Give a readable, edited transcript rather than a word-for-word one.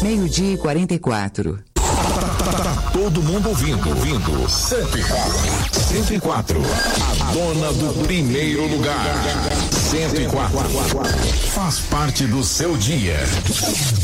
12:44. Todo mundo ouvindo. 104. A dona do primeiro lugar. 104. Faz parte do seu dia.